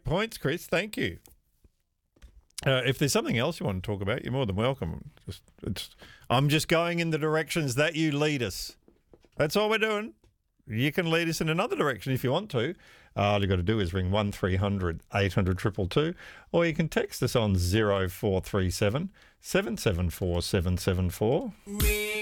points, Chris. Thank you. If there's something else you want to talk about, you're more than welcome. I'm just going in the directions that you lead us. That's all we're doing. You can lead us in another direction if you want to. All you've got to do is ring 1300 800 222, or you can text us on 0437 774 774.